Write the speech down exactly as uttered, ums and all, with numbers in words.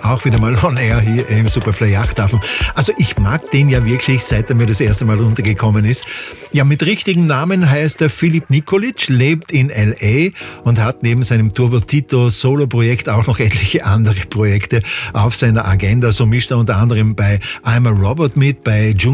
auch wieder mal on air hier im Superfly Yachthafen. Also ich mag den ja wirklich, seit er mir das erste Mal runtergekommen ist. Ja, mit richtigen Namen heißt er Filip Nikolic, lebt in L A und hat neben seinem Turbo Tito Solo-Projekt auch noch etliche andere Projekte auf seiner Agenda. So mischt er unter anderem bei I'm a Robot mit, bei Junior